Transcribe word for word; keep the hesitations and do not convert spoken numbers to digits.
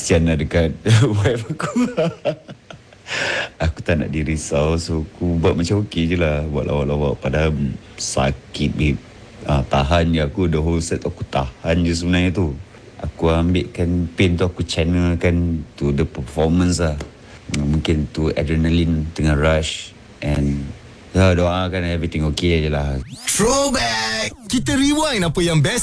kesian lah dekat wife aku. Aku tak nak dirisau, so aku buat macam okey je lah, buat lawak-lawak. Padahal sakit, babe. Ah, tahan je aku, the whole set aku tahan je sebenarnya tu. Aku ambilkan pain tu, aku channelkan to the performance lah. Mungkin tu adrenaline tengah rush. And ya, doakan everything okay je lah. Throwback. Kita rewind apa yang best